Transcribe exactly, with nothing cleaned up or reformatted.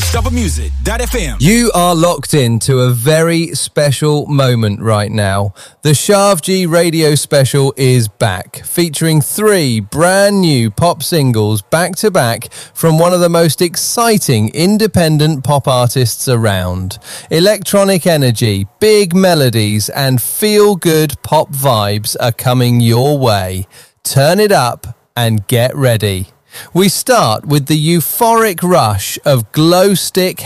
showstopper music dot f m. You are locked in to a very special moment right now. The Shavji Radio Special is back, featuring three brand new pop singles back to back from one of the most exciting independent pop artists around. Electronic energy, big melodies, and feel-good pop vibes are coming your way. Turn it up and get ready. We start with the euphoric rush of Glow Stick